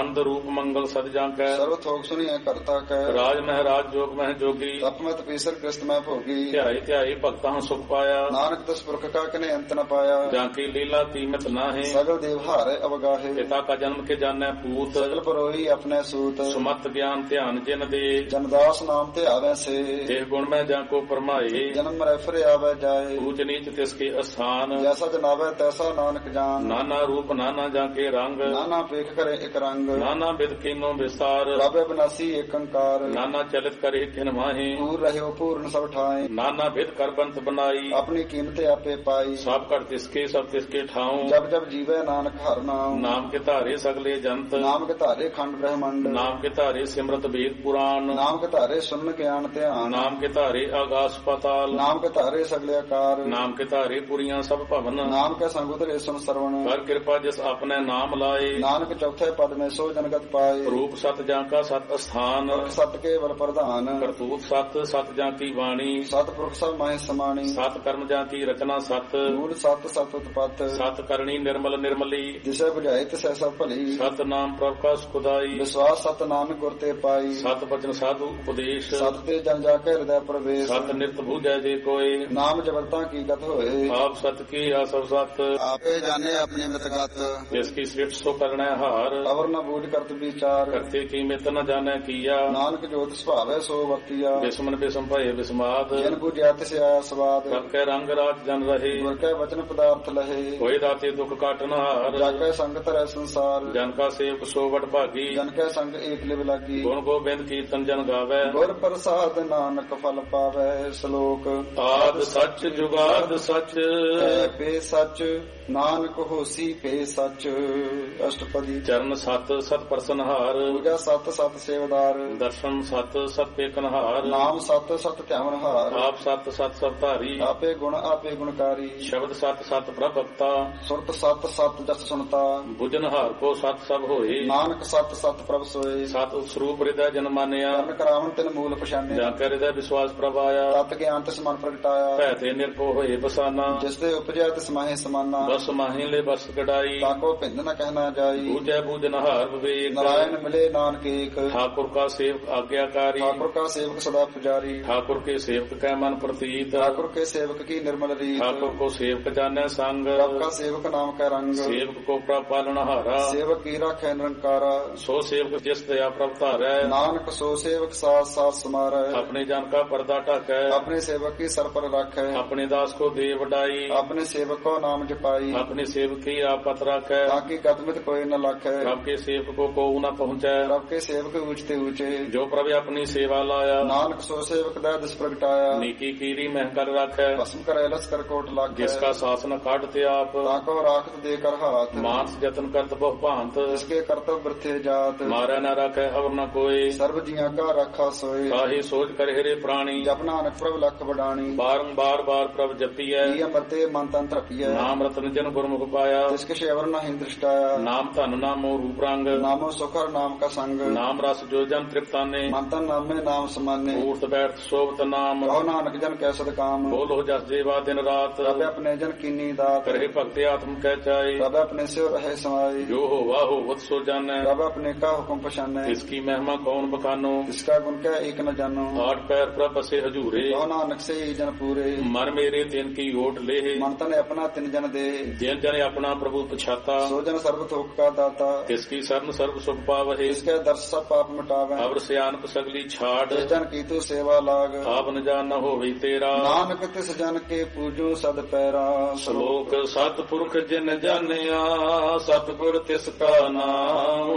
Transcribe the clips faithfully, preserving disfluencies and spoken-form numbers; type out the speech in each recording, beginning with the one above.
ਆਨੰਦ ਰੂਪ ਮੰਗਲ ਸਦ ਜਾਂਕੈ ਸਰਵ ਥੋਕ ਸੁਣੀਐ ਕਰਤਾ ਕੈ ਰਾਜ ਮਹਿ ਰਾਜ ਜੋਗ ਮਹਿ ਜੋਗੀ ਤਪਮਤ ਪੀਸਰ ਕ੍ਰਿਸਤ ਮੈਂ ਭੋਗੀ ਧਿਆਈ ਧਿਆਈ ਭਗਤਾਂ ਸੁਖ ਪਾਇਆ ਨਾਨਕ ਤਿਸ ਪੁਰਖ ਕਾ ਕਨੇ ਅੰਤ ਨ ਪਾਇਆ ਜਾਂ ਕੀ ਲੀਲਾ ਕੀਮਤ ਨਾਹੀਂ ਸਗਲ ਦੇਵ ਹਾਰੇ ਅਵਗਾਹੇ ਪਿਤਾ ਕਾ ਜਨਮ ਕੇ ਜਾਣੈ ਪੂਤ ਸਗਲ ਪਰੋਹੀ ਆਪਣੇ ਸੂਤ ਸੁਮਤ ਗਿਆਨ ਧਿਆਨ ਜਿਨ ਦੇ ਜਨਦਾਸ ਨਾਮ ਤੇ ਆਵੈ ਸੇ ਦੇਹ ਗੁਣ ਮੈਂ ਜਾਂ ਕੋ ਪਰਮਾਏ ਜਨਮ ਰੈਫਰੇ ਆਵੈ ਜਾਏ ਊਚ ਨੀਚ ਤਿਸ ਕੇ ਅਸਥਾਨ ਜੈਸਾ ਜਨਾਵੈ ਤੈਸਾ ਨਾਨਕ ਜਾਨ ਨਾਨਾ ਰੂਪ ਨਾਨਾ ਜਾਂ ਕੇ ਰੰਗ ਨਾਨਾ ਪੇਖ ਕਰੇ ਇਕ ਰੰਗ ਨਾਨਾ ਬਿਦ ਕੀਨੋ ਵਿਸਤਾਰ ਪ੍ਰਭ ਬਿਨਾਸੀ ਏਕ ਓੰਕਾਰ ਨਾਨਾ ਚਲਿਤ ਕਰੇ ਕਿਨ ਮਾਹੀ ਪੂਰ ਰਹਿਓ ਪੂਰਨ ਸਭ ਠਾਏ ਨਾਨਾ ਬਿਦ ਕਰ ਬੰਤ ਬਨਾਈ ਆਪਣੀ ਕੀਮਤ ਆਪੇ ਪਾਈ ਸਭ ਕਰ ਤਿਸਕੇ ਸਭ ਤਿਸਕੇ ਠਾਉ ਜਬ ਜਬ ਜੀਵੈ ਨਾਨਕ ਹਰਿ ਨਾਮ ਨਾਮ ਕੇ ਧਾਰੇ ਸਗਲੇ ਜੰਤ ਨਾਮ ਕੇ ਧਾਰੇ ਖੰਡ ਬ੍ਰਹਮੰਡ ਨਾਮ ਕੇ ਧਾਰੇ ਸਿਮਰਤ ਵੇਦ ਪੁਰਾਣ ਨਾਮ ਕੇ ਧਾਰੇ ਸੁਨ ਗਿਆਨ ਧਿਆਨ ਨਾਮ ਕੇ ਧਾਰੇ ਆਗਾਸ ਪਾਤਾਲ ਨਾਮ ਕੇ ਧਾਰੇ ਸਗਲੇ ਆਕਾਰ ਨਾਮ ਕੇ ਧਾਰੇ ਪੁਰੀਆਂ ਸਭ ਭਵਨ ਨਾਮ ਕੇ ਸੰਗ ਉਤਰੇ ਸੁਨ ਸਰਵਣ ਕਰ ਕਿਰਪਾ ਜਿਸ ਆਪਣੇ ਨਾਮ ਲਾਏ ਨਾਨਕ ਚੌਥੇ ਪਦ ਮੈਂ ਸੋ ਜਨਗਤ ਪਾਏ ਰੂਪ ਸਤ ਜਾਂ ਕਾ ਸਤ ਅਸਥਾਨ ਸਤ ਕੇਵਲ ਪ੍ਰਧਾਨ ਕਰਤੂਤ ਸਤ ਸਤ ਜਾਂ ਕੀ ਬਾਣੀ ਸਤ ਪੁਰਖ ਸਭ ਮਾਹਿ ਸਮਾਣੀ ਸਤ ਕਰਮ ਜਾਂ ਕੀ ਰਚਨਾ ਸਤ ਮੂਲ ਸਤ ਸਤ ਉਤਪਤ ਸਤ ਕਰਨੀ ਨਿਰਮਲ ਨਿਰਮਲੀ ਜਿਸੇ ਬੁਝਾਏ ਤਿਸੈ ਸਭ ਭਲੀ ਸਤ ਨਾਮ ਪ੍ਰਭ ਕਾ ਸੁਖਦਾਈ ਵਿਸ਼ਵਾਸ ਸਤ ਨਾਮ ਗੁਰ ਤੇ ਪਾਈ ਸਤ ਬਚਨ ਸਾਧੂ ਉਪਦੇਸ਼ ਸਤ ਤੇ ਜਨ ਜਾ ਕੇ ਹਿਰਦੈ ਪ੍ਰਵੇਸ਼ ਸਤ ਨਿਰਤ ਬੂਝੈ ਜੇ ਕੋਏ ਨਾਮ ਜਬਲਤਾ ਕੀ ਗਤ ਹੋਏ ਆਪ ਸਤ ਕੀ ਆ ਸਭ ਸਤ ਆਪੇ ਜਾਣੇ ਆਪਣੀ ਮਿਤਗਤ ਜਿਸ ਕੀ ਸ੍ਰਿਸ਼ਟ ਸੋ ਕਰਣੈ ਹਾਰ ਅਵਰ ਨ ਬੂਝ ਕਰਤ ਵਿਚਾਰ ਕਰਤੇ ਕੀ ਮਿਤ ਨ ਜਾਣੈ ਕੀਆ ਨਾਨਕ ਜੋਤ ਸੁਭਾਵੈ ਸੋ ਵਰਤੀਆ ਬਿਸਮਨ ਬਿਸਮ ਭਏ ਬਿਸਮਾਦ ਜਨ ਬੁਝਿਆ ਤਿਸ ਆਇਆ ਸਵਾਦ ਸਭ ਕੈ ਰੰਗ ਰਾਤ ਜਨ ਰਹੇ ਗੁਰ ਕੈ ਵਚਨ ਪਦਾਰਥ ਲਹੇ ਹੋਏ ਦਾਤੇ ਦੁਖ ਕਾਟਨ ਹਾਰ ਜਾਗੈ ਸੰਗਤ ਰਹਿ ਸੰਸਾਰ ਜਨ ਕਾ ਸੇਵਕ ਸੋ ਵਡ ਭਾਗੀ ਜਨ ਕੈ ਸੰਗ ਏਕ ਲਿਵ ਲਾਗੀ ਗੁਣ ਗੋਬਿੰਦ ਕੀਰਤਨ ਜਨ ਗਾਵੈ ਗੁਰ ਪ੍ਰਸਾਦ ਨਾਨਕ ਫਲ ਪਾਵੈ ਸ਼ਲੋਕ ਆਦ ਸੱਚ ਜੁਗਾਦ ਸੱਚ ਹੈ ਪੇ ਸੱਚ ਨਾਨਕ ਹੋਸੀ ਪੇ ਸੱਚ ਅਸ਼ਟਪਦੀ ਚਰਨ ਸਤ ਸਤ ਪ੍ਰਸਨਹਾਰ ਪੂਜਾ ਸਤ ਸਤ ਸੇਵਦਾਰ ਦਰਸ਼ਨ ਸਤ ਸਤ ਪੇਕਨਹਾਰ ਨਾਮ ਸਤ ਸਤ ਧਿਆਵਨਹਾਰ ਆਪ ਸਤ ਸਤ ਸਭ ਧਾਰੀ ਆਪੇ ਗੁਣ ਆਪੇ ਗੁਣਕਾਰੀ ਸ਼ਬਦ ਸਤ ਸਤ ਪ੍ਰਭਕਤਾ ਸੁਰਤ ਸਤ ਸਤ ਜਸ ਸੁਨਤਾ ਬੁਝਨਹਾਰ ਕੋ ਸਤ ਸਭ ਹੋਏ ਨਾਨਕ ਸਤ ਸਤ ਪ੍ਰਭ ਸੋਏ ਸਤ ਸਰੂਪ ਹਿਰਦੈ ਜਨ ਮਾਨਿਆ ਕਰਨ ਕਰਾਵਨ ਤਿਨ ਮੂਲ ਪਛਾਨਿਆ ਜਾਂ ਕੈ ਹਿਰਦੈ ਵਿਸ਼ਵਾਸ ਪ੍ਰਭ ਆਇਆ ਤਤ ਗਿਆਨ ਤਿਸ ਮਨ ਪ੍ਰਗਟਾਇਆ ਭੈ ਤੇ ਨਿਰਭਉ ਹੋਏ ਬਸਾਨਾ ਜਿਸ ਦੇ ਉਪਜਿਆ ਤਿਸ ਮਾਹੇ ਸਮਾਨਾ ਬਸ ਮਾਹੀ ਲੈ ਬਸ ਕਢਾਈ ਤਾਕੋ ਭਿੰਦ ਨ ਕਹਿਣਾ ਜਾਈ ਬੂਝੈ ਬੂਝਨਹਾਰ ਵਿਵੇਕ ਨਾਰਾਇਣ ਮਿਲੇ ਨਾਨਕ ਏਕ ਠਾकुर का सेवक आज्ञाकारी ठाकुर का सेवक सदा पुजारी ठाकुर के सेवक कै मन प्रतीत ठाकुर के सेवक की निर्मल रीत ठाकुर को सेवक जाने संग प्रभ का सेवक नाम का रंग सेवक को प्रभ पालनहारा सेवक की राखै निरंकारा सो सेवक जिस दया प्रभ धारै नानक सो सेवक साथ साथ समारै अपने जन का पर्दा ढकै अपने सेवक की सर पर राखै अपने दास को दे वडाई अपने सेवक को नाम जपाई अपने सेवक की आपत राखै ताकि गतमित कोई न लाखै प्रभ के सेवक को को न पहुँचै प्रभ के सेवक ऊंचते ऊंचे जो प्रभ अपनी सेवा लाया नानक सो सेवक दा दिस प्रगटाया नीकी कीरी महकर राखै भस्म करे लस कर कोट लाखै जिसका शासन काटते आप ताको राखत देकर हाथ मानस जतन करत बहु भांत इसके कर्तव्य वृथे जात मारै न राखै अवर न कोई सर्व जिया का रखा सोए काहे सोच कर हेरे प्राणी जप नानक प्रभ लख बडाणी बारंबार बार प्रभ जपियै ये अमरते मन तन तृपियै नाम रतन जन गुरमुख पाया जिसके शेवर नहीं दृष्टाया नाम धन नामो रूप रंग नामो सुखर नाम का संग नाम रस जो जन तृप्ताने मंतन नाम में नाम समाने ऊर्त बैठ शोभत नाम कहो नानक जन कैसद काम बोलो जस जेवा दिन रात प्रभ अपने जन कीनी दात करे भक्ति आत्म कह चाहे प्रभ अपने से रहे समाई जो हो वाहो वत सो जाने प्रभ अपने का हुक्म पछाने इसकी महिमा कौन बखानो इसका गुण क्या एक न जानो आठ पैर प्रभ बसे हजूरे कहो नानक से ही जन पूरे मन मेरे दिन की ओट ले मंतन अपना तिन जन दे जिन जन अपना प्रभु पछाता सो जन सर्व थोक का दाता इसकी शरण सर्व सुख पावहे इसके दर्श सब पाप मिटावे अवर सियानप सगली छाड़ जन की तू सेवा लाग आप न जान न होवे तेरा नानक तिस जन के पूजू सद पैरा श्लोक सतपुरख जिन जानिया सतगुर तिसका नाम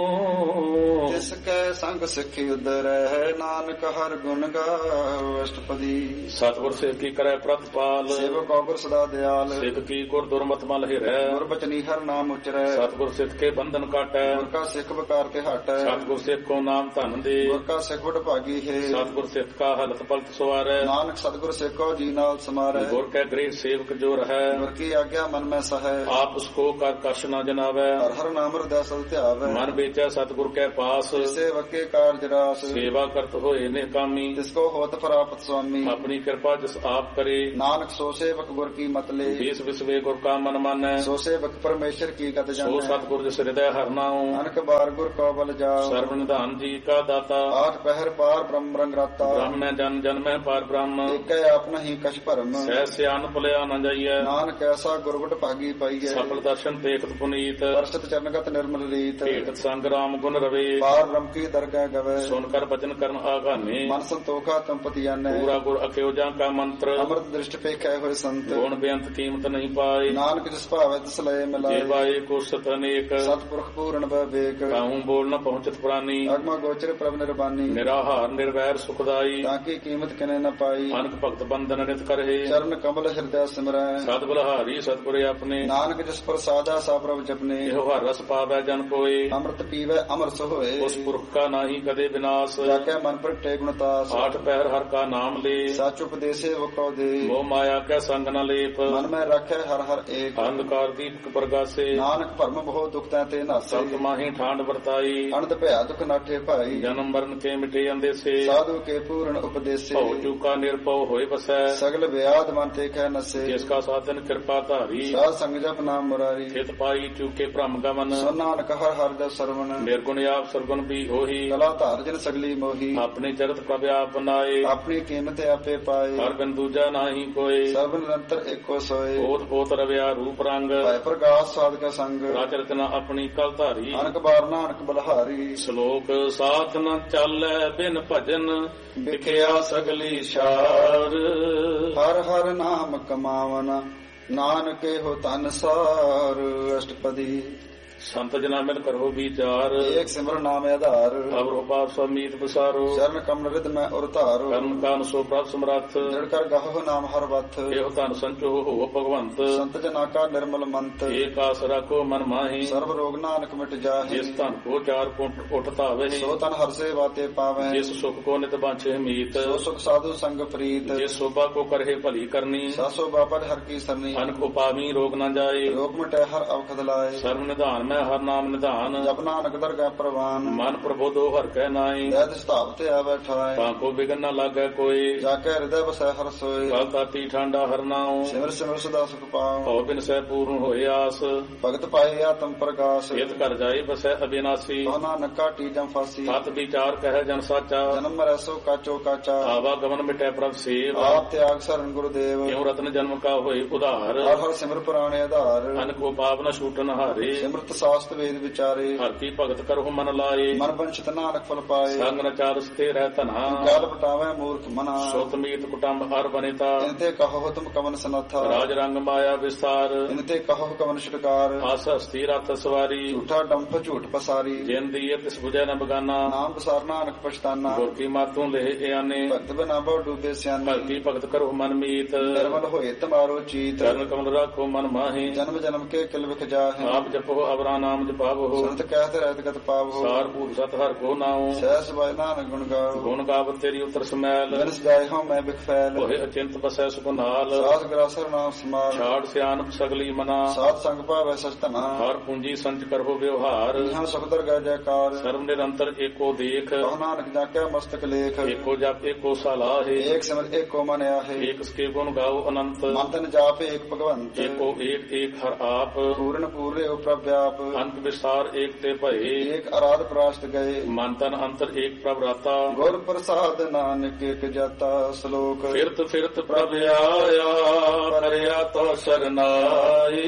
तिसके संग सिखी उदर है नानक हर गुण गाओ अष्टपदी सतगुर सेव की करे प्रतिपाल सेवक गुर सदा दयाल सिद्ध की गुर दुर्मत मल हिरै गुर बचनी हर नाम उचरै सतगुर सिद्ध के बंधन काटै गुर का सिख बकार के हटै सतगुर सिद्ध को नाम धन दे गुर का सिख बड़ भागी है सतगुर सिद्ध का हलत पलत सवारै नानक सतगुर सिख को जी नाल समारै गुर के गृह सेवक जो रहै गुर की आज्ञा मन में सहै आप उसको कर कश न जनावै हर हर नाम हृदय सल ध्यावै मन बेचै सतगुर के पास सेवक के के कार्य रास सेवा करत होए ने कामी जिसको होत प्राप्त स्वामी अपनी कृपा जिस आप करे नानक सो सेवक गुर की मतले देश विश्वे गुर का मन मानै सो सेवक परमेश्वर की गत सो जाने सतगुर जिस हृदय हरनाऊ अनक बार गुर को बल जाओ सर्व निधान जी का दाता आठ पहर पार ब्रह्म रंग राता ब्रह्म में जन जन में पार ब्रह्म एक आप नहीं कछ भरम सह सियान भुलिया न जाइए नानक ऐसा गुरबट भागी पाइए सफल दर्शन देखत पुनीत वर्षत चरणगत निर्मल रीत भेटत संग राम गुण रवे पार रम की दरगाह गवे सुनकर वचन करन आगाने मन संतोखा तुम पतियाने पूरा गुर अख्योजा का मंत्र अमृत दृष्टि पे कह हुए संत गुण बेअंत कीमत नहीं पाए नानक जिस भावे तिस लय मिलाए जेवाए को सत अनेक सतपुरख पूर्ण विवेक कहूँ बोल न पहुंचत प्राणी अगमा गोचर प्रभ निर्बानी निराहार निर्वैर सुखदाई ताकि कीमत कने न पाई अनक भक्त बंधन नित करहे चरण कमल हृदय सिमरै सतबलहारी सतपुरे अपने नानक जिस पर सादा सा प्रभ जपने एहो हर रस पावै जन कोय अमृत पीवे अमर सो होए उस पुरख का नाही कदे विनाश जाके मन पर टे गुणतास आठ पैर हर का नाम ले साच उपदेशे वो कौ दे मोह माया के संग न लेप मन में रखे हर हर एक अंधकार दीपक प्रगासे नानक भरम बहु दुखता ते नासे सत माही ठांड वर्ताई अनंत भया दुख नाठे भाई जन्म मरण के मिटे अंदेसे साधु के पूर्ण उपदेशे भव चूका निरपव होए बसै सगल व्याध मन ते कह नसे जिसका साधन कृपा धारी साध संग जप नाम मुरारी हित पाई चूके भ्रम गमन सो नानक हर हर जस सरवण निर्गुण आप सरगुण भी होही कला धार जन सगली मोही अपने चरित प्रभ आप बनाए अपनी कीमत आपे पाए हर बिन दूजा नाही कोय सर्व निरंतर एको सोए ओत पोत रव्या रूप रंग भय प्रकाश साध का संग राचरित न अपनी कल धारी अनक बार नानक बलहारी श्लोक साथ न चालै बिन भजन विखिया सगली शार हर हर नाम कमावन नानक हो तन सार अष्टपदी संत जना मिल करो विचार एक सिमर नाम आधार अब रूपार समीत बसारो चरण कमल रिद में उरतारो कर्म कान सो प्राप्त समर्थ जड़ कर गहो नाम हर वथ एहो तन संचो हो भगवंत संत जना का निर्मल मंत एक आस रखो मन माही सर्व रोग नानक मिट जाहे जिस तन को चार कुंट उठता वही सो तन हर से बाते पावे जिस सुख को नित बांछे मीत सो सुख साधु संग प्रीत जिस शोभा को करहे भली करनी सासो बापर हर की सरनी अनक उपामी रोग न जाए रोग मिटे हर अवखद लाए सर्व निधान में हर नाम निधान जप नानक दरगाह प्रवान मन प्रबोधो हर कह नाई वैद स्थापते आवे ठाए पाको बिगन न लागे कोई जाके हृदय बसै हर सोए कल ताती ठंडा हर नाऊ सिमर सिमर सदा सुख पाओ भव बिन सह पूर्ण होए आस भगत पाए आत्म प्रकाश हित कर जाए बसै अविनाशी तो नानक काटी जम फांसी सत विचार कह जन साचा जन्म मरै सो काचो काचा आवागमन मिटै प्रभ सेव आप त्याग शरण गुरुदेव क्यों रत्न जन्म का होए उधार हर हर सिमर पुराणे आधार अनको पाप न छूटन हारे सिमरत शास्त्र वेद विचारे हर की भगत करहु मन लाए मन वंशित नानक फल पाए संग न चार स्थिर है तना काल पटावे मूर्ख मना सोतमीत कुटुंब हर बनिता इनते कहो तुम कवन सनाथा राज रंग माया विस्तार इनते कहो कवन शिकार आस हस्ती रथ सवारी झूठा डंफ झूठ पसारी जिन दिए तिस बुझे न बगाना नाम पसार नानक पछताना गुर की मातों ले आने भक्त बिना बहु डूबे सियाने हर की भगत करहु मन मीत निर्मल होए तुम्हारो चीत चरण कमल राखो मन माही जन्म जन्म के किल विख जाहे आप जपो अवरा नाम जपावो संत कहते रहत गत पावो सार पूर सत हर को नाओ सहस बाय नानक गुण गाओ गुण गावत तेरी उतर समैल बिनस जाय हो मैं बिख फैल होए अचिंत बसै सुख नाल सास ग्रासर नाम समाल छाड़ सियान सगली मना सात संग पावै सचतना हर पूंजी संच करहो व्यवहार यहाँ सकुदर गय जयकार सर्व निरंतर एको देख कहो नानक जाके मस्तक लेख एको जप एको सलाहे एक सिमर एक को मन आहे एक उसके गुण गाओ अनंत मन तन जाप एक भगवंत एको एक एक हर आप पूर्ण पूरे प्रव्याप अंत विस्तार एक ते भये एक आराध प्राश्त गए मन तन अंतर एक प्रभराता गुर प्रसाद नानक एक जाता श्लोक फिरत फिरत प्रभ आया परया तो शरनाई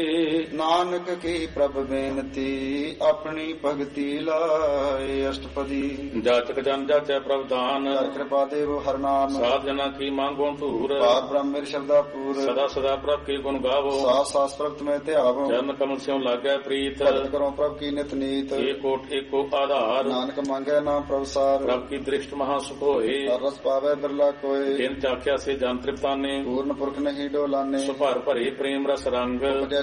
नानक की प्रभ बेनती अपनी भक्ति लाए अष्टपदी जाचक जन जाचै प्रभदान हर कृपा देव हर नाम साध जना की मांगो धूर पार ब्रह्म मेरी शब्दा पूर सदा सदा प्रभ के गुण गावो सास सास प्रभु में ते आवो चरण कमल स्यों लागै प्रीत भगत करो प्रभु की नित नीत एको एको आधार नानक मांगे नाम प्रभुसार प्रभ की दृष्ट महासुख होए हर रस पावे बिरला कोय जिन चाख्या से जान तृप्ताने पूर्ण पुरख नहीं डोलाने सुभर भरे प्रेम रस रंग उपजै चाओ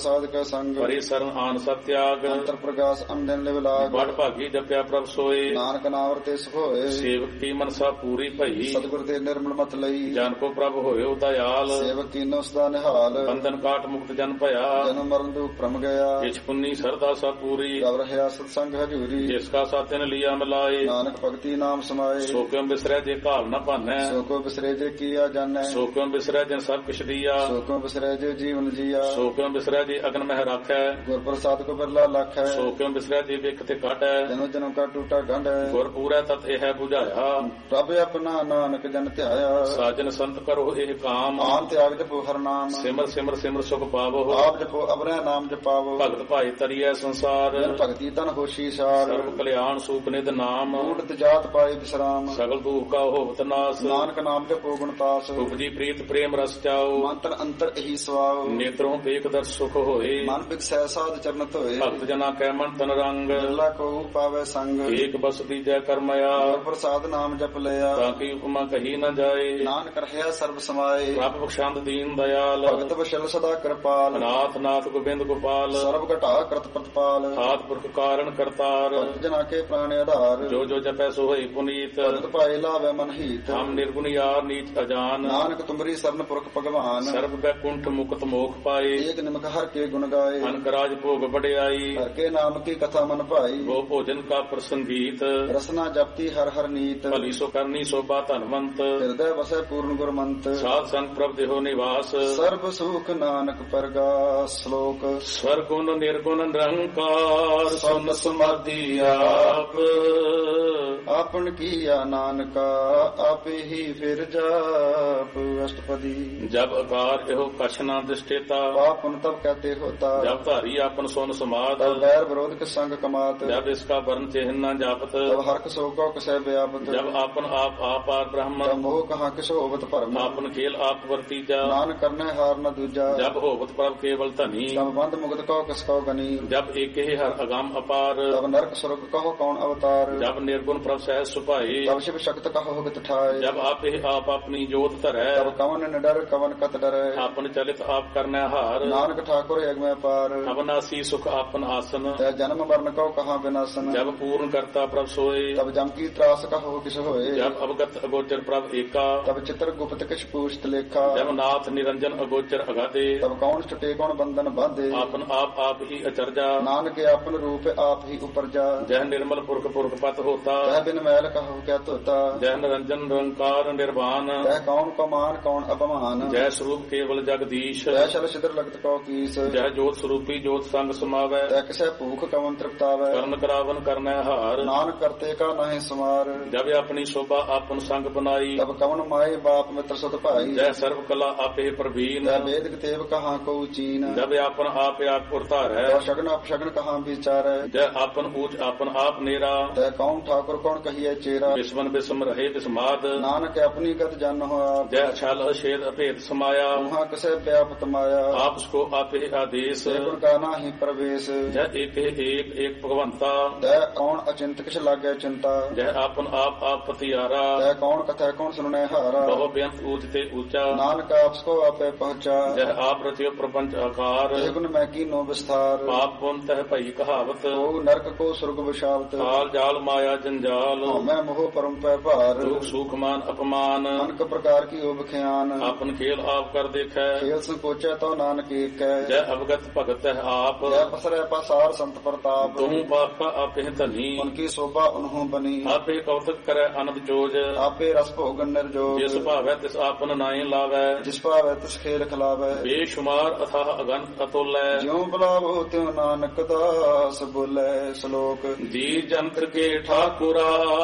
ਪ੍ਰਸਾਦ ਕੈ ਸੰਗ ਪਰੇ ਸਰਨ ਆਨ ਸਭ ਤਿਆਗ ਅੰਤਰ ਪ੍ਰਗਾਸ ਅੰਦਨ ਲਿਵ ਲਾਗ ਬੜ ਭਾਗੀ ਜਪਿਆ ਪ੍ਰਭ ਸੋਏ ਨਾਨਕ ਨਾਮ ਤੇ ਸੁਖ ਹੋਏ ਸੇਵਕ ਕੀ ਮਨਸਾ ਪੂਰੀ ਭਈ ਸਤਿਗੁਰ ਦੇ ਨਿਰਮਲ ਮਤ ਲਈ ਜਨ ਕੋ ਪ੍ਰਭ ਹੋਇਓ ਦਇਆਲ ਸੇਵਕ ਕੀਨੋ ਸਦਾ ਨਿਹਾਲ ਬੰਧਨ ਕਾਟ ਮੁਕਤ ਜਨ ਭਇਆ ਜਨਮ ਮਰਨ ਦੁਖ ਭ੍ਰਮ ਗਿਆ ਕਿਛ ਪੁੰਨੀ ਸਰਦਾ ਸਭ ਪੂਰੀ ਰਵ ਰਹਿਆ ਸਤ ਸੰਗ ਹਜੂਰੀ ਜਿਸ ਕਾ ਸਾਥਨ ਲਿਆ ਮਿਲਾਏ ਨਾਨਕ ਭਗਤੀ ਨਾਮ ਸਮਾਏ ਸੋ ਕਿਉ ਬਿਸਰੈ ਜੇ ਘਾਲ ਨ ਭਾਨੈ ਸੋ ਕੋ ਬਿਸਰੇ ਜੇ ਕੀਆ ਜਾਣੈ ਸੋ ਕਿਉ ਬਿਸਰੈ ਜਨ ਸਭ ਕਿਛ ਦੀਆ ਸੋ ਕੋ ਬਿਸਰੇ ਜੇ ਜੀਵਨ ਜੀਆ ਸੋ ਕਿਉ ਬਿਸਰੈ ਜੇ ਅਗਨ ਮਹਿ ਰਾਖੈ ਗੁਰ ਪ੍ਰਸਾਦ ਕੋ ਬਿਰਲਾ ਲੱਖ ਹੈ ਸੋ ਕਿਉ ਬਿਸਰੈ ਜੇ ਵਿਖ ਤੇ ਕਾਢੈ ਜਨਮ ਜਨਮ ਕਾ ਟੂਟਾ ਗੰਢ ਹੈ ਗੁਰ ਪੂਰੈ ਤਤ ਇਹ 부ਝਾਇਆ ਪ੍ਰਭ ਆਪਣਾ ਨਾਨਕ ਜਨ ਧਿਆਇਆ ਸਾਜਨ ਸੰਤ ਕਰੋ ਇਹ ਕਾਮ ਆਨ ਤਿਆਗ ਜਪੋ ਹਰ ਨਾਮ ਸਿਮਰ ਸਿਮਰ ਸਿਮਰ ਸੁਖ ਪਾਵੋ ਆਪ ਜਪੋ ਅਬਰੈ ਨਾਮ ਜਪਾਵੋ ਭਗਤ ਭਾਈ ਤਰੀਐ ਸੰਸਾਰ ਜਨ ਭਗਤੀ ਤਨ ਹੋਸ਼ੀ ਸਾਰ ਸਰਬ ਕਲਿਆਣ ਸੂਪ ਨਿਧ ਨਾਮ ਊਟ ਜਾਤ ਪਾਏ ਵਿਸਰਾਮ ਸਗਲ ਦੁਖ ਕਾ ਹੋਵਤ ਨਾਸ ਨਾਨਕ ਨਾਮ ਜਪੋ ਗੁਣਤਾਸ ਉਪਜੀ ਪ੍ਰੀਤ ਪ੍ਰੇਮ ਰਸ ਚਾਓ ਮੰਤਰ ਅੰਤਰ ਇਹੀ ਸਵਾਉ ਨੇਤਰੋਂ ਵੇਖ ਦਰ ਸੁਖ ਹੋਏ ਮਨ ਬਿਕਸੈ ਸਾਧ ਚਰਨ ਧੋਏ ਭਗਤ ਜਨਾ ਕੈ ਮਨ ਤਨ ਰੰਗ ਬਿਰਲਾ ਕੋ ਪਾਵੇ ਸੰਗ ਏਕ ਬਸਦੀ ਜੈ ਕਰਮਇਆ ਗੁਰ ਪ੍ਰਸਾਦ ਨਾਮ ਜਪ ਲਿਆ ਤਾਂ ਕੀ ਉਪਮਾ ਕਹੀ ਨ ਜਾਏ ਨਾਨਕ ਰਹਿਆ ਸਰਬ ਸਮਾਏ ਪ੍ਰਭ ਬਖਸ਼ੰਦ ਦੀਨ ਦਇਆਲ ਭਗਤ ਵਸ਼ਲ ਸਦਾ ਕਿਰਪਾਲ ਨਾਥ ਨਾਥ ਗੋਬਿੰਦ ਗੋਪਾਲ ਸਰਬ ਘਟਾ ਕਰਤ ਪ੍ਰਤਪਾਲ ਆਦ ਪੁਰਖ ਕਾਰਨ ਕਰਤਾਰ ਭਗਤ ਜਨਾ ਕੇ ਪ੍ਰਾਣ ਆਧਾਰ ਜੋ ਜੋ ਜਪੈ ਸੋ ਹੋਈ ਪੁਨੀਤ ਭਗਤ ਪਾਏ ਲਾਵੇ ਮਨ ਹੀਤ ਹਮ ਨਿਰਗੁਣ ਯਾਰ ਨੀਚ ਅਜਾਨ ਨਾਨਕ ਤੁਮਰੀ ਸਰਨ ਪੁਰਖ ਭਗਵਾਨ ਸਰਬ ਬੈਕੁੰਠ ਮੁਕਤ ਮੋਖ ਪਾਏ ਏਕ ਨਿਮਕ ਹਰ ਕੇ ਗੁਣ ਗਾਏ ਅਨਕ ਰਾਜ ਭੋਗ ਵਡਿਆਈ ਹਰ ਕੇ ਨਾਮ ਕੀ ਕਥਾ ਮਨ ਭਾਈ ਗੋ ਭੋਜਨ ਕਾ ਪ੍ਰਸੰਗੀਤ ਰਸਨਾ ਜਪਤੀ ਹਰ ਹਰ ਨੀਤ ਭਲੀ ਸੋ ਕਰਨੀ ਸੋਭਾ ਧਨਵੰਤ ਹਿਰਦੈ ਵਸੈ ਪੂਰਨ ਗੁਰਮੰਤ ਸਾਧ ਸੰਗ ਪ੍ਰਭ ਦੇਹੋ ਨਿਵਾਸ ਸਰਬ ਸੁਖ ਨਾਨਕ ਪਰਗਾਸ ਸ਼ਲੋਕ ਸਵਰਗੁਣ ਨਿਰਗੁਣ ਨਿਰੰਕਾਰ ਸੁਨ ਸਮਾਧੀ ਆਪ ਆਪਨ ਕੀਆ ਨਾਨਕਾ ਆਪੇ ਹੀ ਫਿਰ ਜਾਪ ਅਸ਼ਟਪਦੀ ਜਬ ਆਕਾਰ ਇਹੋ ਕਛ ਨਾ ਦਿਸ਼ਟੇਤਾ ਪਾਪਨ ਤਬ ਕਹਤੇ ਹੋਤਾ ਜਬ ਧਾਰੀ ਆਪਨ ਸੁਨ ਸਮਾਦ ਤਬ ਵੈਰ ਵਿਰੋਧ ਕੇ ਸੰਗ ਕਮਾਤ ਜਬ ਇਸਕਾ ਵਰਨ ਚਿਹਨ ਨਾ ਜਾਪਤ ਤਬ ਹਰਕ ਸੋ ਕੋ ਕਸੈ ਵਿਆਪਤ ਜਬ ਆਪਨ ਆਪ ਆਪਾਰ ਤਬ ਬ੍ਰਹਮ ਮੋਹ ਕਹਾ ਕਿਸ ਹੋਵਤ ਭਰਮ ਆਪਨ ਖੇਲ ਆਪ ਵਰਤੀਜਾ ਨਾਨਕ ਕਰਨੇ ਹਾਰ ਨ ਦੂਜਾ ਜਬ ਹੋਵਤ ਪ੍ਰਭ ਕੇਵਲ ਧਨੀ ਤਬ ਬੰਦ ਮੁਕਤ ਕੋ ਕਿਸ ਕੋ ਗਨੀ ਜਬ ਏਕੇ ਹਰ ਅਗੰਮ ਅਪਾਰ ਤਬ ਨਰਕ ਸੁਰਗ ਕਹੋ ਕੌਣ ਅਵਤਾਰ ਜਬ ਨਿਰਗੁਣ ਪ੍ਰਭ ਸਹਿ ਸੁਭਾਏ ਤਬ ਸ਼ਿਵ ਸ਼ਕਤ ਕਹੋ ਹੁਕਤ ਠਾਏ ਜਬ ਆਪੇ ਆਪ ਆਪਣੀ ਜੋਤ ਧਰੈ ਤਬ ਕਵਨ ਨਿਡਰ ਕਵਨ ਕਤ ਡਰੈ ਆਪਨ ਚਲਿਤ ਆਪ ਕਰਨਾ ਹਾਰ ਨਾਨਕ ਠਾਕੁਰ ਅਗਮੈ ਪਾਰ ਅਬਨਾਸੀ ਸੁਖ ਆਪਨ ਆਸਨ ਤੈ ਜਨਮ ਮਰਨ ਕੋ ਕਹਾ ਬਿਨਾਸਨ ਜਬ ਪੂਰਨ ਕਰਤਾ ਪ੍ਰਭ ਸੋਏ ਤਬ ਜਮ ਕੀ ਤਰਾਸ ਕਹੋ ਕਿਸ ਹੋਏ ਜਬ ਅਵਗਤ ਅਗੋਚਰ ਪ੍ਰਭ ਏਕਾ ਤਬ ਚਿਤਰ ਗੁਪਤ ਕਿਛ ਪੂਛਤ ਲੇਖਾ ਜਬ ਨਾਥ ਨਿਰੰਜਨ ਅਗੋਚਰ ਅਗਾਦੇ ਤਬ ਕੌਣ ਛੁਟੇ ਕੌਣ ਬੰਧਨ ਬਾਧੇ ਆਪਨ ਆਪ ਆਪ ਹੀ ਅਚਰਜਾ ਨਾਨਕ ਆਪਨ ਰੂਪ ਆਪ ਹੀ ਉਪਰਜਾ ਜਹ ਨਿਰਮਲ ਪੁਰਖ ਪੁਰਖ ਪਤ ਹੋਤਾ ਤੈ ਬਿਨ ਮੈਲ ਕਹੋ ਕਿਆ ਧੋਤਾ ਜਹ ਨਿਰੰਜਨ ਨਿਰੰਕਾਰ ਨਿਰਵਾਨ ਤੈ ਕੌਣ ਕਮਾਨ ਕੌਣ ਅਪਮਾਨ ਜੈ ਸਰੂਪ ਕੇਵਲ ਜਗਦੀਸ਼ ਤੈ ਸ਼ਲ ਸਿਦਰ ਲਗਤ ਕੋ ਕੀਸ ਜਹ ਜੋਤ ਸਰੂਪੀ ਜੋਤ ਸੰਗ ਸਮਾਵੈ ਤੈ ਕਿਸੈ ਭੂਖ ਕਵਨ ਤ੍ਰਿਪਤਾਵੈ ਕਰਨ ਕਰਾਵਨ ਕਰਨੈ ਹਾਰ ਨਾਨਕ ਕਰਤੇ ਕਾ ਨਾਹਿ ਸਮਾਰ ਜਬ ਆਪਣੀ ਸ਼ੋਭਾ ਆਪਨ ਸੰਗ ਬਨਾਈ ਤਬ ਕਵਨ ਮਾਏ ਬਾਪ ਮਿੱਤਰ ਸੁਤ ਭਾਈ ਜੈ ਸਰਬ ਕਲਾ ਆਪੇ ਪ੍ਰਵੀਨ ਤੈ ਵੇਦ ਕਿਤੇਬ ਕਹਾ ਕੋ ਚੀਨ ਜਬ ਆਪਨ ਆਪ ਆਪ ਉਰਤਾਰੈ ਤੈ ਸ਼ਗਨ ਅਪਸ਼ਗਨ ਕਹਾ ਵਿਚਾਰੈ ਜੈ ਆਪਨ ਊਚ ਆਪਨ ਆਪ ਨੇਰਾ ਤੈ ਕੌਣ ਠਾਕੁਰ ਕੌਣ ਕਹੀਐ ਚੇਰਾ ਵਿਸਵਨ ਵਿਸਮ ਰਹੇ ਵਿਸਮਾਦ ਨਾਨਕ ਆਪਣੀ ਗਤ ਜਨ ਹੋਆ ਜੈ ਛਲ ਅਛੇਦ ਅਭੇਦ ਸਮਾਇਆ ਉਹਾਂ ਕਿਸੈ ਵਿਆਪਤ ਮਾਇਆ ਆਪਸ ਕੋ ਆਪੇ ਆਦੇਸ ਸੇ ਗੁਣ ਕਾ ਨਾਹੀ ਪ੍ਰਵੇਸ਼ ਜੈ ਏਕ ਏਕ ਏਕ ਭਗਵੰਤਾ ਤੈ ਕੌਣ ਅਚਿੰਤ ਕਿਛ ਲਾਗੈ ਚਿੰਤਾ ਜੈ ਆਪਨ ਆਪ ਆਪ ਪਤਿਆਰਾ ਤੈ ਕੌਣ ਕਥੈ ਕੌਣ ਸੁਣੈ ਹਾਰਾ ਬਹੁ ਬੇਅੰਤ ਊਚ ਤੇ ਊਚਾ ਨਾਨਕ ਆਪਸ ਕੋ ਆਪੇ ਪਹੁੰਚਾ ਜੈ ਆਪ ਰਚਿਓ ਪ੍ਰਪੰਚ ਆਕਾਰ ਇਹ ਗੁਣ ਮੈਂ ਕੀਨੋ ਵਿਸਥਾਰ ਪਾਪ ਪੁੰਨ ਤਹਿ ਭਈ ਕਹਾਵਤ ਉਹ ਨਰਕ ਕੋ ਸੁਰਗ ਵਿਸ਼ਾਵਤ ਕਾਲ ਜਾਲ ਮਾਇਆ ਜੰਜਾਲ ਮੈਂ ਮੋਹ ਪਰਮ ਪੈ ਭਾਰ ਦੁਖ ਸੁਖ ਮਾਨ ਅਪਮਾਨ ਅਨਕ ਪ੍ਰਕਾਰ ਕੀ ਉਹ ਬਖਿਆਨ ਆਪਨ ਖੇਲ ਆਪ ਕਰ ਦੇਖੈ ਖੇਲ ਸੰਕੋਚੈ ਤੋ ਨਾਨਕ ਏਕੈ ਜੈ ਅਵਗਤ ਭਗਤ ਹੈ ਆਪ ਜੈ ਪਸਰੈ ਪਸਾਰ ਸੰਤ ਪ੍ਰਤਾਪ ਤੂੰ ਬਾਪਾ ਆਪੇ ਧਨੀ ਉਨਕੀ ਸੋਭਾ ਉਨਹੋਂ ਬਨੀ ਆਪੇ ਕੌਤਕ ਕਰੈ ਅਨੰਦ ਜੋਜ ਆਪੇ ਰਸ ਭੋਗਨ ਨਿਰਜੋਗ ਜਿਸ ਭਾਵੈ ਤਿਸ ਆਪਨ ਨਾਏ ਲਾਵੈ ਜਿਸ ਭਾਵੈ ਤਿਸ ਖੇਲ ਖਿਲਾਵੈ ਬੇਸ਼ੁਮਾਰ ਅਥਾਹ ਅਗੰਤ ਅਤੁਲੈ ਜਿਉ ਬੁਲਾਵੋ ਤਿਉ ਨਾਨਕ ਦਾਸ ਬੋਲੇ ਸ਼ਲੋਕ ਜੀ ਜੰਤਰ ਕੇ ਠਾਕੁਰਾ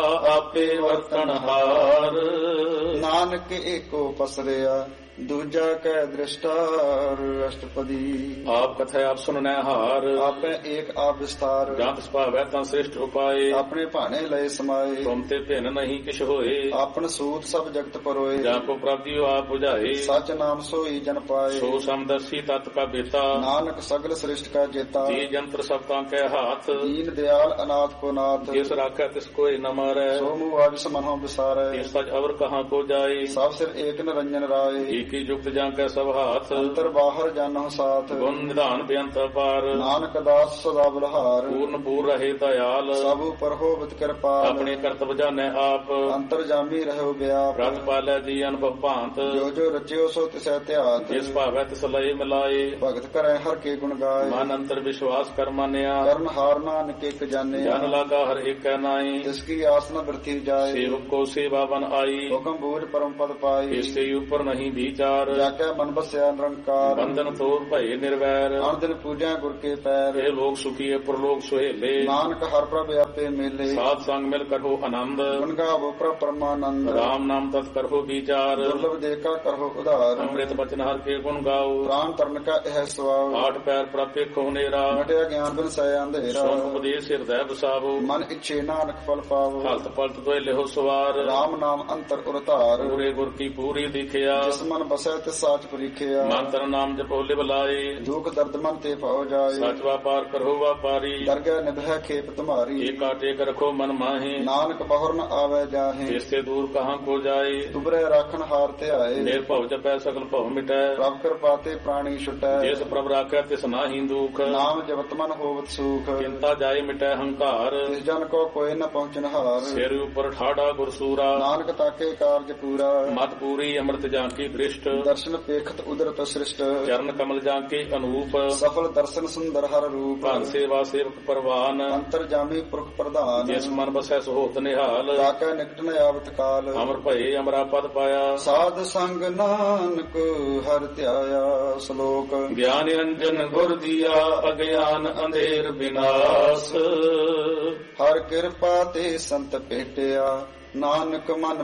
ਆਪੇ ਵਰਤਨ ਹਾਰ ਨਾਨਕ ਏਕੋ ਪਸਰਿਆ ਦੂਜਾ ਕੈ ਦ੍ਰਿਸ਼ਟਾਰ ਅਸ਼ਟਪਦੀ ਆਪ ਕਥੈ ਆਪ ਸੁਨਨੈ ਹਾਰ ਆਪੇ ਏਕ ਆਪ ਵਿਸਥਾਰ ਜੰਤ ਸੁਭਾਵੈ ਤਾਂ ਸ੍ਰਿਸ਼ਟ ਉਪਾਏ ਆਪਣੇ ਭਾਣੇ ਲਏ ਸਮਾਏ ਤੁਮ ਤੇ ਭਿੰਨ ਨਹੀਂ ਕਿਛ ਹੋਏ ਆਪਨ ਸੂਤ ਸਭ ਜਗਤ ਪਰੋਏ ਜਾਂ ਕੋ ਪ੍ਰਭਜੀਉ ਆਪ 부ਝਾਏ ਸਚ ਨਾਮ ਸੋਈ ਜਨ ਪਾਏ ਸੋ ਸਮਦਰਸੀ ਤਤ ਕਾ ਬੇਤਾ ਨਾਨਕ ਸਗਲ ਸ੍ਰਿਸ਼ਟ ਕਾ ਜੇਤਾ ਜੀ ਜੰਤਰ ਸਭ ਤਾਂ ਕੈ ਹਾਥ ਦੀਨ ਦਿਆਲ ਅਨਾਥ ਕੋ ਨਾਥ ਜਿਸ ਰਾਖੈ ਤਿਸ ਕੋਇ ਨ ਮਾਰੈ ਸੋ ਮੂਹ ਆਵਿਸ ਮਨੋ ਵਿਸਾਰੈ ਇਸ ਸਚ ਅਵਰ ਕਹਾਂ ਕੋ ਜਾਏ ਸਭ ਸਿਰ ਏਕ ਨਿਰੰਜਨ ਰਾਏ ਏਕੀ ਜੁਗਤ ਜਾਂ ਕੈ ਸਭ ਹਾਥ ਅੰਤਰ ਬਾਹਰ ਜਾਨੋ ਸਾਥ ਗੁਣ ਨਿਧਾਨ ਬੇਅੰਤ ਅਪਾਰ ਨਾਨਕ ਦਾਸ ਸਦਾ ਬਲਹਾਰ ਪੂਰਨ ਪੂਰ ਰਹੇ ਦਇਆਲ ਸਭ ਉਪਰ ਹੋਵਤ ਕਿਰਪਾਲ ਆਪਣੇ ਕਰਤਵ ਜਾਣੈ ਆਪ ਅੰਤਰ ਜਾਮੀ ਰਹੋ ਵਿਆਪ ਰਤ ਪਾਲੈ ਜੀ ਅਨੁਭਵ ਭਾਂਤ ਜੋ ਜੋ ਰਚਿਓ ਸੋ ਤਿਸੈ ਧਿਆਤ ਜਿਸ ਭਾਵੈ ਤਿਸ ਲਏ ਮਿਲਾਏ ਭਗਤ ਕਰੈ ਹਰ ਕੇ ਗੁਣ ਗਾਏ ਮਨ ਅੰਤਰ ਵਿਸ਼ਵਾਸ ਕਰ ਮਾਨਿਆ ਕਰਨ ਹਾਰ ਨਾਨਕ ਇਕ ਜਾਣਿਆ ਜਨ ਲਾਗਾ ਹਰ ਏਕੈ ਨਾਈ ਤਿਸ ਕੀ ਆਸ ਨ ਬਿਰਥੀ ਜਾਏ ਸੇਵਕ ਕੋ ਸੇਵਾ ਬਨ ਆਈ ਹੁਕਮ ਬੂਝ ਪਰਮ ਪਦ ਪਾਈ ਇਸੇ ਉਪਰ ਨਹੀਂ ਵਿਚਾਰ ਜਾ ਕੇ ਮਨ ਬਸਿਆ ਨਿਰੰਕਾਰ ਬੰਧਨ ਤੋੜ ਭਏ ਨਿਰਵੈਰ ਅਨ ਦਿਨ ਪੂਜਾ ਗੁਰ ਕੇ ਪੈਰ ਇਹ ਲੋਕ ਸੁਖੀਏ ਪ੍ਰਲੋਕ ਸੁਹੇਲੇ ਨਾਨਕ ਹਰ ਪ੍ਰਭ ਆਪੇ ਮੇਲੇ ਸਾਧ ਸੰਗ ਮਿਲ ਕਰੋ ਆਨੰਦ ਗੁਣ ਗਾਵੋ ਪ੍ਰਭ ਪਰਮਾਨੰਦ ਰਾਮ ਨਾਮ ਤਤ ਕਰੋ ਵਿਚਾਰ ਦੁਰਲਭ ਦੇਖਾ ਕਰੋ ਉਧਾਰ ਅੰਮ੍ਰਿਤ ਬਚਨ ਹਰ ਕੇ ਗੁਣ ਗਾਓ ਪ੍ਰਾਨ ਤਰਨ ਕਾ ਇਹ ਸਵਾਉ ਆਠ ਪੈਰ ਪ੍ਰਾਪੇ ਖੋ ਨੇਰਾ ਮਟਿਆ ਗਿਆਨ ਬਿਨ ਸੈ ਅੰਧੇਰਾ ਸੋਨ ਉਪਦੇਸ਼ ਹਿਰਦੈ ਵਸਾਵੋ ਮਨ ਇੱਛੇ ਨਾਨਕ ਫਲ ਪਾਵੋ ਹਲਤ ਪਲਤ ਦੋਇ ਲਿਹੋ ਸਵਾਰ ਰਾਮ ਨਾਮ ਅੰਤਰ ਉਰਤਾਰ ਪੂਰੇ ਗੁਰ ਕੀ ਪੂਰੀ ਦਿਖਿਆ ਜਿਸ ਮਨ ਬਸੈ ਤਿਸ ਸਾਚ ਪਰੀਖਿਆ ਮੰਤਰ ਨਾਮ ਜਪੋ ਲਿਵ ਲਾਏ ਦੁਖ ਦਰਦ ਮਨ ਤੇ ਪਾਉ ਜਾਏ ਸਚ ਵਾਪਾਰ ਕਰੋ ਵਾਪਾਰੀ ਦਰਗਹਿ ਨਿਭੈ ਖੇਪ ਤੁਮਾਰੀ ਏਕਾ ਟੇਕ ਰਖੋ ਮਨ ਮਾਹੇ ਨਾਨਕ ਬਹੁਰ ਨ ਆਵੈ ਜਾਹੇ ਜਿਸ ਤੇ ਦੂਰ ਕਹਾਂ ਕੋ ਜਾਏ ਤੁਬਰੇ ਰਾਖਣ ਹਾਰ ਧਿਆਏ ਨਿਰਭਉ ਜਪੈ ਸਕਲ ਭਉ ਮਿਟੈ ਪ੍ਰਭ ਕਿਰਪਾ ਤੇ ਪ੍ਰਾਣੀ ਛੁਟੈ ਜਿਸ ਪ੍ਰਭ ਰਾਖੈ ਤਿਸ ਨਾਹੀ ਦੁਖ ਨਾਮ ਜਪਤ ਮਨ ਹੋਵਤ ਸੁਖ ਚਿੰਤਾ ਜਾਏ ਮਿਟੈ ਹੰਕਾਰ ਤਿਸ ਜਨ ਕੋ ਕੋਇ ਨ ਪਹੁੰਚਨ ਹਾਰ ਸਿਰ ਉਪਰ ਠਾੜਾ ਗੁਰਸੂਰਾ ਨਾਨਕ ਤਾਕੇ ਕਾਰਜ ਪੂਰਾ ਮਤ ਪੂਰੀ ਅੰਮ੍ਰਿਤ ਜਾਂ ਕੀ ਦ੍ਰਿਸ਼ਟ ਦਰਸ਼ਨ ਪੇਖਤ ਉਦਰਤ ਸ੍ਰਿਸ਼ਟ ਚਰਨ ਕਮਲ ਜਾਂ ਕੇ ਅਨੂਪ ਸਫਲ ਦਰਸ਼ਨ ਸੁੰਦਰ ਹਰ ਰੂਪ ਭਨ ਸੇਵਾ ਸੇਵਕ ਪਰਵਾਨ ਅੰਤਰ ਜਾਮੀ ਪੁਰਖ ਪ੍ਰਧਾਨ ਜਿਸ ਮਨ ਬਸੈ ਸੋਹਤ ਨਿਹਾਲ ਤਾਕੈ ਨਿਕਟ ਨ ਆਵਤ ਕਾਲ ਅਮਰ ਭਏ ਅਮਰਾ ਪਦ ਪਾਇਆ ਸਾਧ ਸੰਗ ਨਾਨਕ ਹਰਿ ਧਿਆਇਆ ਸ਼ਲੋਕ ਗਿਆਨ ਅੰਜਨ ਗੁਰ ਦੀਆ ਅਗਿਆਨ ਅੰਧੇਰ ਵਿਨਾਸ਼ ਹਰ ਕਿਰਪਾ ਤੇ ਸੰਤ ਭੇਟਿਆ ਨਾਨਕ ਮਨ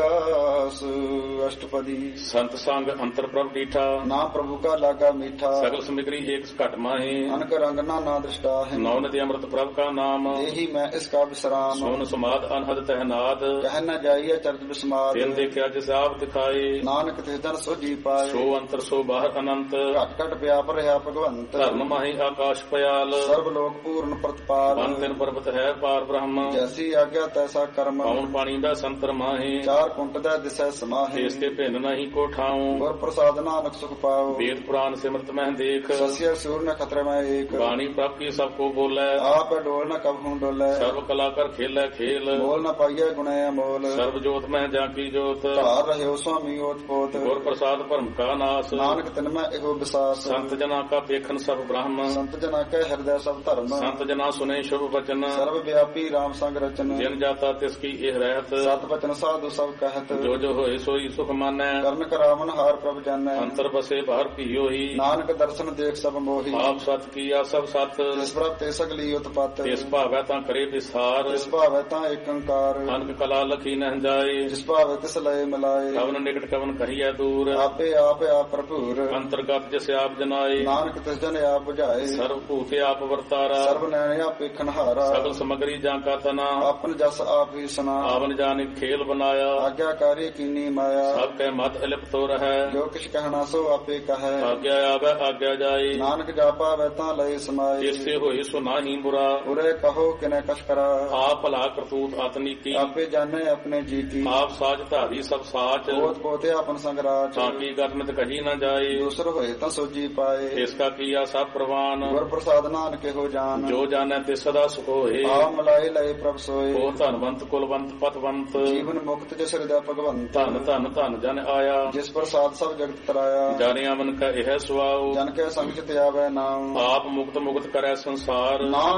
ਪਰਗਾਸ ਅਸ਼ਟਪਦੀ ਸੰਤ ਸੰਗ ਅੰਤਰ ਪ੍ਰਭ ਡੀਠਾ ਨਾ ਪ੍ਰਭੂ ਕਾ ਲਾਗਾ ਮੀਠਾ ਸਗਲ ਸਮਗਰੀ ਏਕ ਘਟ ਮਾਹੇ ਅਨਕ ਰੰਗ ਨਾ ਨਾ ਦ੍ਰਿਸ਼ਟਾ ਹੈ ਨੌ ਨਦੀ ਅੰਮ੍ਰਿਤ ਪ੍ਰਭ ਕਾ ਨਾਮ ਇਹੀ ਮੈਂ ਇਸ ਕਾ ਵਿਸਰਾਮ ਸੋਨ ਸਮਾਦ ਅਨਹਦ ਤਹਿਨਾਦ ਕਹਿ ਨ ਜਾਈਏ ਚਰਜ ਬਿਸਮਾਰ ਦਿਨ ਦੇਖਿਆ ਜਿਸ ਆਪ ਦਿਖਾਏ ਨਾਨਕ ਤਿਸ ਜਨ ਸੋਜੀ ਪਾਏ ਸੋ ਅੰਤਰ ਸੋ ਬਾਹਰ ਅਨੰਤ ਘਟ ਘਟ ਵਿਆਪ ਰਿਹਾ ਭਗਵੰਤ ਧਰਮ ਮਾਹੀ ਆਕਾਸ਼ ਪਿਆਲ ਸਰਬ ਲੋਕ ਪੂਰਨ ਪ੍ਰਤਪਾਲ ਮਨ ਤਿਨ ਪਰਬਤ ਹੈ ਪਾਰ ਬ੍ਰਹਮ ਜੈਸੀ ਆਗਿਆ ਤੈਸਾ ਕਰਮ ਪਉਣ ਪਾਣੀ ਦਾ ਸੰਤਰ ਮਾਹੇ ਚਾਰ ਕੁੰਟ ਦਾ ਦਿਸੈ ਸਮਾਹੇ ਇਸ ਤੇ ਭਿੰਨ ਨਹੀਂ ਕੋ ਠਾਉ ਗੁਰ ਪ੍ਰਸਾਦ ਨਾਨਕ ਸੁਖ ਪਾਓ ਵੇਦ ਪੁਰਾਨ ਸਿਮਰਤ ਮਹਿ ਦੇਖ ਸਸਿਆ ਸੂਰ ਨ ਖਤਰੇ ਮੈਂ ਏਕ ਬਾਣੀ ਪ੍ਰਭ ਕੀ ਸਭ ਕੋ ਬੋਲੇ ਆਪ ਡੋਲ ਨ ਕਬਹੂ ਡੋਲੇ ਸਰਬ ਕਲਾ ਕਰ ਖੇਲੇ ਖੇਲ ਬੋਲ ਨ ਪਾਈਏ ਗੁਣੇ ਅਮੋਲ ਸਰਬ ਜੋਤ ਮਹਿ ਜਾਂ ਕੀ ਜੋਤ ਧਾਰ ਰਹਿਓ ਸੁਆਮੀ ਓਤ ਪੋਤ ਗੁਰ ਪ੍ਰਸਾਦ ਭਰਮ ਕਾ ਨਾਸ ਨਾਨਕ ਤਿਨ ਮੈਂ ਇਹੋ ਵਿਸਾਸ ਸੰਤ ਜਨਾ ਕਾ ਵੇਖਨ ਸਭ ਬ੍ਰਹਮ ਸੰਤ ਜਨਾ ਕੈ ਹਿਰਦੈ ਸਭ ਧਰਮ ਸੰਤ ਜਨਾ ਸੁਨੇ ਸ਼ੁਭ ਬਚਨ ਸਰਬ ਵਿਆਪੀ ਰਾਮ ਸੰਗ ਰਚਨ ਜਿਨ ਜਾਤਾ ਤਿਸ ਕੀ ਇਹ ਰਹਿਤ ਸਤ ਬਚਨ ਸਾਧੂ ਸਭ ਕਹਿਤ ਜੋ ਜੋ ਹੋਏ ਸੋਈ ਸੁਖ ਮਾਨੈ ਕਰਨ ਕਰਾਵਨ ਹਾਰ ਪ੍ਰਭ ਜਾਣੈ ਅੰਤਰ ਬਸੇ ਬਾਹਰ ਭੀਓ ਹੀ ਨਾਨਕ ਦਰਸ਼ਨ ਦੇਖ ਸਭ ਮੋਹੀ ਆਪ ਸਤ ਕੀਆ ਸਭ ਸਤ ਜਿਸ ਪ੍ਰਭ ਤੇ ਸਗਲੀ ਉਤਪਤ ਇਸ ਭਾਵੈ ਤਾਂ ਕਰੇ ਵਿਸਾਰ ਜਿਸ ਭਾਵੈ ਤਾਂ ਏਕ ਓੰਕਾਰ ਅਨਕ ਕਲਾ ਲਖੀ ਨਹਿ ਜਾਏ ਜਿਸ ਭਾਵੈ ਤਿਸ ਲਏ ਮਿਲਾਏ ਕਵਨ ਨਿਕਟ ਕਵਨ ਕਹੀਐ ਦੂਰ ਆਪੇ ਆਪ ਆਪ ਭਰਪੂਰ ਅੰਤਰਗਤ ਜਿਸ ਆਪ ਜਨਾਏ ਨਾਨਕ ਤਿਸ ਜਨ ਆਪ ਬੁਝਾਏ ਸਰਬ ਭੂਤੇ ਆਪ ਵਰਤਾਰਾ ਸਰਬ ਨੈਣ ਆਪੇ ਖਨਹਾਰਾ ਸਗਲ ਸਮਗਰੀ ਜਾਂ ਕਾ ਤਨਾ ਆਪਨ ਜਸ ਆਪ ਹੀ ਸੁਨਾ ਆਵਨ ਜਾਣੇ ਖੇਲ ਬਨਾਇਆ ਆਗਿਆਕਾਰੀ ਕੀਨੀ ਮਾਇਆ ਸਭ ਕੈ ਮਤ ਅਲਿਪਤੋ ਰਹੈ ਜੋ ਕਿਛ ਕਹਿਣਾ ਸੋ ਆਪੇ ਕਹੈ ਆਗਿਆ ਆਵੈ ਆਗਿਆ ਜਾਏ ਨਾਨਕ ਜਾਪਾ ਵੈ ਤਾਂ ਲਏ ਸਮਾਏ ਇਸੇ ਹੋਏ ਸੋ ਨਾਹੀ ਬੁਰਾ ਉਰੇ ਕਹੋ ਕਿਨੇ ਕਛ ਕਰਾ ਆਪ ਭਲਾ ਕਰਤੂਤ ਆਤਨੀ ਕੀ ਆਪੇ ਜਾਣੇ ਆਪਣੇ ਜੀ ਕੀ ਆਪ ਸਾਜ ਧਾਰੀ ਸਭ ਸਾਚ ਕੋਤ ਕੋਤੇ ਆਪਨ ਸੰਗ ਰਾਚ ਤਾਂ ਕੀ ਗਰਮਤ ਕਹੀ ਨਾ ਜਾਏ ਦੂਸਰ ਹੋਏ ਤਾਂ ਸੋਜੀ ਪਾਏ ਇਸ ਕਾ ਕੀਆ ਸਭ ਪ੍ਰਵਾਨ ਗੁਰ ਪ੍ਰਸਾਦ ਨਾਨਕ ਇਹੋ ਜਾਨ ਜੋ ਜਾਣੈ ਤੇ ਸਦਾ ਸੁਖ ਹੋਏ ਆ ਮਲਾਏ ਲਏ ਪ੍ਰਭ ਸੋਏ ਉਹ ਧਨਵੰਤ ਕੁਲਵੰਤ ਪਤਵੰਤ ਜੀਵਨ ਮੁਕਤ ਜਿਸ ਹਿਰਦੈ ਭਗਵੰਤ ਧਨ ਧਨ ਧਨ ਜਨ ਆਇਆ ਜਿਸ ਪ੍ਰਸਾਦ ਸਭ ਜਗਤ ਤਰਾਇਆ ਜਾਣਿਆ ਮਨ ਕਾ ਇਹ ਸੁਆਉ ਜਨ ਕੈ ਸੰਗ ਚਿਤ ਆਵੈ ਨਾਮ ਆਪ ਮੁਕਤ ਮੁਕਤ ਕਰੈ ਸੰਸਾਰ ਨਾਮ